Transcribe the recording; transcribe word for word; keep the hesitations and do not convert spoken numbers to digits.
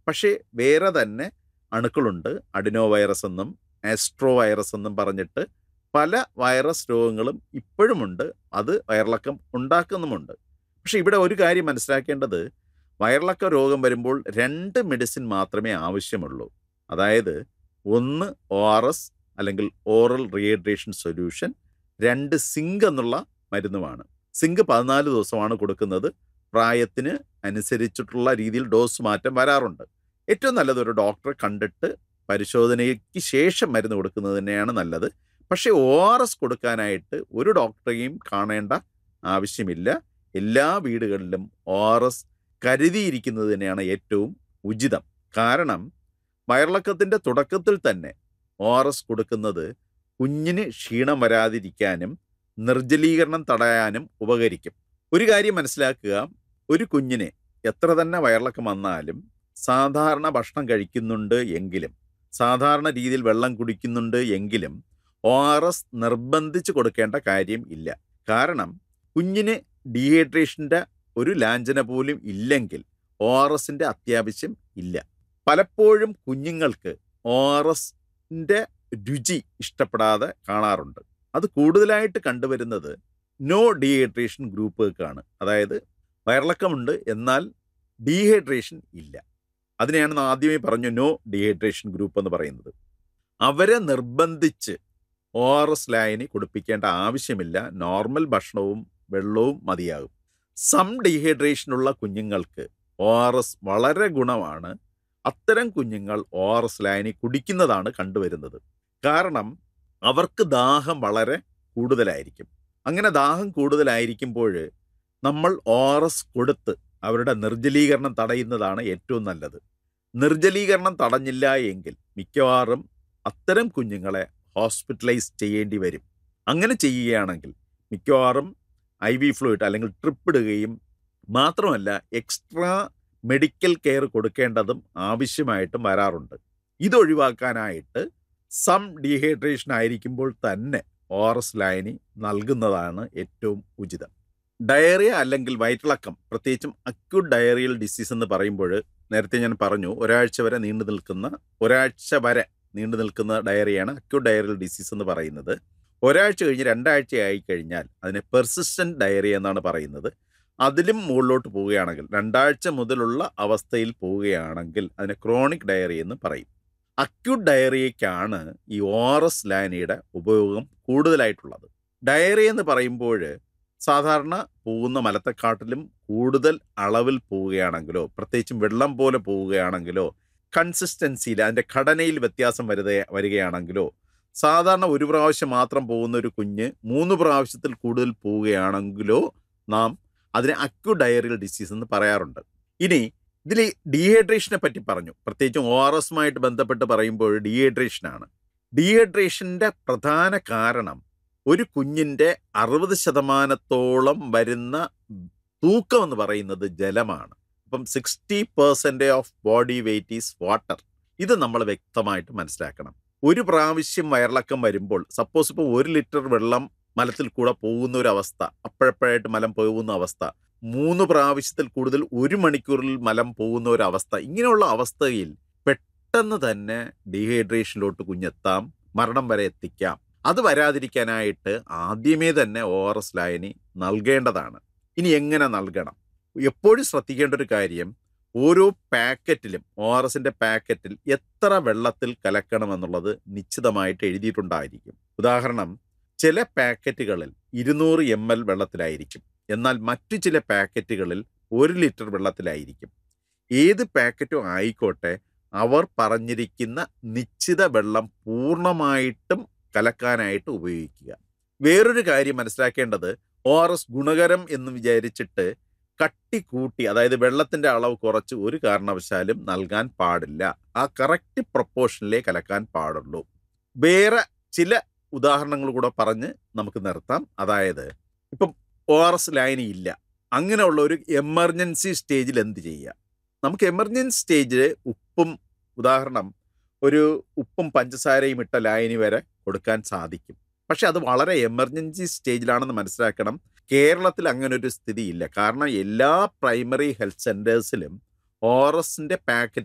പക്ഷേ വേറെ തന്നെ അണുക്കളുണ്ട്. അഡിനോ വൈറസ് എന്നും ആസ്ട്രോ വൈറസ് എന്നും പറഞ്ഞിട്ട് പല വൈറസ് രോഗങ്ങളും ഇപ്പോഴുമുണ്ട്. അത് വയറിളക്കം ഉണ്ടാക്കുന്നുമുണ്ട്. പക്ഷേ ഇവിടെ ഒരു കാര്യം മനസ്സിലാക്കേണ്ടത്, വയറിളക്ക രോഗം വരുമ്പോൾ രണ്ട് മെഡിസിൻ മാത്രമേ ആവശ്യമുള്ളൂ. അതായത് ഒന്ന് ഒ ആർ എസ് അല്ലെങ്കിൽ ഓറൽ റീഹൈഡ്രേഷൻ സൊല്യൂഷൻ, രണ്ട് സിങ്ക് എന്നുള്ള മരുന്നുമാണ്. സിങ്ക് പതിനാല് ദിവസമാണ് കൊടുക്കുന്നത്. പ്രായത്തിന് അനുസരിച്ചിട്ടുള്ള രീതിയിൽ ഡോസ് മാറ്റം വരാറുണ്ട്. ഏറ്റവും നല്ലത് ഒരു ഡോക്ടറെ കണ്ടിട്ട് പരിശോധനയ്ക്ക് ശേഷം മരുന്ന് കൊടുക്കുന്നത് തന്നെയാണ് നല്ലത്. പക്ഷേ ഒ ആർ എസ് കൊടുക്കാനായിട്ട് ഒരു ഡോക്ടറെയും കാണേണ്ട ആവശ്യമില്ല. എല്ലാ വീടുകളിലും ഒ ആർ എസ് കരുതിയിരിക്കുന്നത് തന്നെയാണ് ഏറ്റവും ഉചിതം. കാരണം വയറിളക്കത്തിൻ്റെ തുടക്കത്തിൽ തന്നെ ഒ ആർ എസ് കൊടുക്കുന്നത് കുഞ്ഞിന് ക്ഷീണം വരാതിരിക്കാനും നിർജ്ജലീകരണം തടയാനും ഉപകരിക്കും. ഒരു കാര്യം മനസ്സിലാക്കുക, ഒരു കുഞ്ഞിന് എത്ര തന്നെ വയറിളക്കം വന്നാലും സാധാരണ ഭക്ഷണം കഴിക്കുന്നുണ്ട് എങ്കിലും, സാധാരണ രീതിയിൽ വെള്ളം കുടിക്കുന്നുണ്ട് എങ്കിലും ഒ ആർ എസ് നിർബന്ധിച്ച് കൊടുക്കേണ്ട കാര്യം ഇല്ല. കാരണം കുഞ്ഞിന് ഡീഹൈഡ്രേഷൻ്റെ ഒരു ലാഞ്ചന പോലും ഇല്ലെങ്കിൽ ഒ ആർ എസിൻ്റെ അത്യാവശ്യം ഇല്ല. പലപ്പോഴും കുഞ്ഞുങ്ങൾക്ക് ഒ ആർ എസിൻ്റെ രുചി ഇഷ്ടപ്പെടാതെ കാണാറുണ്ട്. അത് കൂടുതലായിട്ട് കണ്ടുവരുന്നത് നോ ഡീഹൈഡ്രേഷൻ ഗ്രൂപ്പുകൾക്കാണ്. അതായത് വയറിളക്കമുണ്ട് എന്നാൽ ഡീഹൈഡ്രേഷൻ ഇല്ല. അതിനെയാണ് ആദ്യമേ പറഞ്ഞു നോ ഡീഹൈഡ്രേഷൻ ഗ്രൂപ്പ് എന്ന് പറയുന്നത്. അവരെ നിർബന്ധിച്ച് ഒ ആർ എസ് ലായനി കൊടുപ്പിക്കേണ്ട ആവശ്യമില്ല. നോർമൽ ഭക്ഷണവും വെള്ളവും മതിയാകും. സം ഡീഹൈഡ്രേഷനുള്ള കുഞ്ഞുങ്ങൾക്ക് ഒ ആർ എസ് വളരെ ഗുണമാണ്. അത്തരം കുഞ്ഞുങ്ങൾ ഒ ആർ എസ് ലായനി കുടിക്കുന്നതാണ് കണ്ടുവരുന്നത്. കാരണം അവർക്ക് ദാഹം വളരെ കൂടുതലായിരിക്കും. അങ്ങനെ ദാഹം കൂടുതലായിരിക്കുമ്പോൾ നമ്മൾ ഒ ആർ എസ് കൊടുത്ത് അവരുടെ നിർജ്ജലീകരണം തടയുന്നതാണ് ഏറ്റവും നല്ലത്. നിർജ്ജലീകരണം തടഞ്ഞില്ല എങ്കിൽ മിക്കവാറും അത്തരം കുഞ്ഞുങ്ങളെ ഹോസ്പിറ്റലൈസ് ചെയ്യേണ്ടി വരും. അങ്ങനെ ചെയ്യുകയാണെങ്കിൽ മിക്കവാറും ഐ വി ഫ്ലൂയിഡ് അല്ലെങ്കിൽ ട്രിപ്പ് ഇടുകയും മാത്രമല്ല എക്സ്ട്രാ മെഡിക്കൽ കെയർ കൊടുക്കേണ്ടതും ആവശ്യമായിട്ടും വരാറുണ്ട്. ഇതൊഴിവാക്കാനായിട്ട് സം ഡീഹൈഡ്രേഷൻ ആയിരിക്കുമ്പോൾ തന്നെ ഒ ആർ എസ് ലായനി നൽകുന്നതാണ് ഏറ്റവും ഉചിതം. ഡയറിയ അല്ലെങ്കിൽ വയറ്റിളക്കം, പ്രത്യേകിച്ചും അക്യൂട്ട് ഡയറിയൽ ഡിസീസ് എന്ന് പറയുമ്പോൾ നേരത്തെ ഞാൻ പറഞ്ഞു ഒരാഴ്ച വരെ നീണ്ടു നിൽക്കുന്ന ഒരാഴ്ച വരെ നീണ്ടു നിൽക്കുന്ന ഡയറിയാണ് അക്യൂട്ട് ഡയറിയൽ ഡിസീസ് എന്ന് പറയുന്നത്. ഒരാഴ്ച കഴിഞ്ഞ് രണ്ടാഴ്ച ആയി കഴിഞ്ഞാൽ അതിനെ പെർസിസ്റ്റൻറ്റ് ഡയറിയ എന്നാണ് പറയുന്നത്. അതിലും മുകളിലോട്ട് പോവുകയാണെങ്കിൽ രണ്ടാഴ്ച മുതലുള്ള അവസ്ഥയിൽ പോവുകയാണെങ്കിൽ അതിനെ ക്രോണിക് ഡയറി എന്ന് പറയും. അക്യൂട്ട് ഡയറിയയ്ക്കാണ് ഈ ഒ ആർ എസ് ലായനിയുടെ ഉപയോഗം കൂടുതലായിട്ടുള്ളത്. ഡയറിയ എന്ന് പറയുമ്പോൾ സാധാരണ പോകുന്ന മലത്തെക്കാട്ടിലും കൂടുതൽ അളവിൽ പോവുകയാണെങ്കിലോ, പ്രത്യേകിച്ചും വെള്ളം പോലെ പോവുകയാണെങ്കിലോ, കൺസിസ്റ്റൻസിയിൽ അതിൻ്റെ ഘടനയിൽ വ്യത്യാസം വരുത വരികയാണെങ്കിലോ, സാധാരണ ഒരു പ്രാവശ്യം മാത്രം പോകുന്ന ഒരു കുഞ്ഞ് മൂന്ന് പ്രാവശ്യത്തിൽ കൂടുതൽ പോവുകയാണെങ്കിലോ നാം അതിനെ അക്യൂട്ട് ഡയറിയൽ ഡിസീസ് എന്ന് പറയാറുണ്ട്. ഇനി ഇതിൽ ഡീഹൈഡ്രേഷനെ പറ്റി പറഞ്ഞു. പ്രത്യേകിച്ചും ഒ ആർ എസുമായിട്ട് ബന്ധപ്പെട്ട് പറയുമ്പോൾ ഡീഹൈഡ്രേഷനാണ്. ഡീഹൈഡ്രേഷൻ്റെ പ്രധാന കാരണം ഒരു കുഞ്ഞിൻ്റെ അറുപത് ശതമാനത്തോളം വരുന്ന തൂക്കം എന്ന് പറയുന്നത് ജലമാണ്. അപ്പം sixty percent of body weight is water. ഇത് നമ്മൾ വ്യക്തമായിട്ട് മനസ്സിലാക്കണം. ഒരു പ്രാവശ്യം വയറിളക്കം വരുമ്പോൾ സപ്പോസ് ഇപ്പോൾ ഒരു ലിറ്റർ വെള്ളം മലത്തിൽ കൂടെ പോകുന്ന ഒരു അവസ്ഥ, അപ്പോഴപ്പോഴായിട്ട് മലം പോകുന്ന അവസ്ഥ, മൂന്ന് പ്രാവശ്യത്തിൽ കൂടുതൽ ഒരു മണിക്കൂറിൽ മലം പോകുന്ന ഒരു അവസ്ഥ, ഇങ്ങനെയുള്ള അവസ്ഥയിൽ പെട്ടെന്ന് തന്നെ ഡീഹൈഡ്രേഷനിലോട്ട് കുഞ്ഞെത്താം, മരണം വരെ എത്തിക്കാം. അത് വരാതിരിക്കാനായിട്ട് ആദ്യമേ തന്നെ ഒ ആർ എസ് ലായനി നൽകേണ്ടതാണ്. ഇനി എങ്ങനെ നൽകണം? എപ്പോഴും ശ്രദ്ധിക്കേണ്ട ഒരു കാര്യം, ഓരോ പാക്കറ്റിലും ഒ ആർ എസിൻ്റെ പാക്കറ്റിൽ എത്ര വെള്ളത്തിൽ കലക്കണമെന്നുള്ളത് നിശ്ചിതമായിട്ട് എഴുതിയിട്ടുണ്ടായിരിക്കും. ഉദാഹരണം, ചില പാക്കറ്റുകളിൽ ഇരുന്നൂറ് എം എൽ വെള്ളത്തിലായിരിക്കും, എന്നാൽ മറ്റു ചില പാക്കറ്റുകളിൽ ഒരു ലിറ്റർ വെള്ളത്തിലായിരിക്കും. ഏത് പാക്കറ്റും ആയിക്കോട്ടെ, അവർ പറഞ്ഞിരിക്കുന്ന നിശ്ചിത വെള്ളം പൂർണ്ണമായിട്ടും കലക്കാനായിട്ട് ഉപയോഗിക്കുക. വേറൊരു കാര്യം മനസ്സിലാക്കേണ്ടത്, ഒ ആർ എസ് ഗുണകരം എന്ന് വിചാരിച്ചിട്ട് കട്ടി കൂട്ടി, അതായത് വെള്ളത്തിൻ്റെ അളവ് കുറച്ച് ഒരു കാരണവശാലും നൽകാൻ പാടില്ല. ആ കറക്റ്റ് പ്രൊപ്പോർഷനിലേ കലക്കാൻ പാടുള്ളൂ. വേറെ ചില ഉദാഹരണങ്ങൾ കൂടെ പറഞ്ഞ് നമുക്ക് നിർത്താം. അതായത് ഇപ്പം ഒ ആർ എസ് ലായനി ഇല്ല, അങ്ങനെയുള്ള ഒരു എമർജൻസി സ്റ്റേജിൽ എന്ത് ചെയ്യുക? നമുക്ക് എമർജൻസി സ്റ്റേജിൽ ഉപ്പും, ഉദാഹരണം ഒരു ഉപ്പും പഞ്ചസാരയും ഇട്ട ലായനി വരെ കൊടുക്കാൻ സാധിക്കും. പക്ഷെ അത് വളരെ എമർജൻസി സ്റ്റേജിലാണെന്ന് മനസ്സിലാക്കണം. കേരളത്തിൽ അങ്ങനെ ഒരു സ്ഥിതിയില്ല. കാരണം എല്ലാ പ്രൈമറി ഹെൽത്ത് സെൻറ്റേഴ്സിലും ഒ ആർ എസിൻ്റെ പാക്കറ്റ്